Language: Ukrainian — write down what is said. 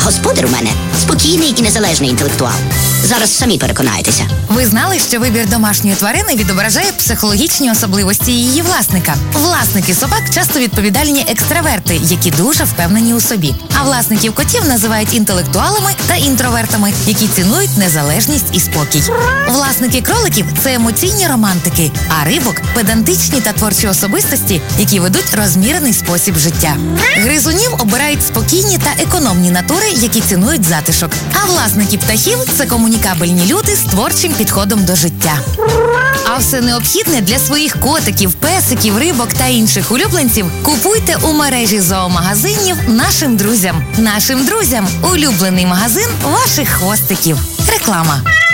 господар у мене спокійний і незалежний інтелектуал. Зараз самі переконаєтеся. Ви знали, що вибір домашньої тварини відображає психологічні особливості її власника? Власники собак часто відповідальні екстраверти, які дуже впевнені у собі. А власників котів називають інтелектуалами та інтровертами, які цінують незалежність і спокій. Власники кроликів – це емоційні романтики, а рибок – педантичні та творчі особистості, які ведуть розмірений спосіб життя. Гризунів обирають спокійні та економні натури, які цінують затишок. А власники птахів – це комунікабельні люди з творчим підходом до життя. А все необхідне для своїх котиків, песиків, рибок та інших улюбленців купуйте у мережі зоомагазинів «Нашим друзям». «Нашим друзям» – улюблений магазин ваших хвостиків. Реклама.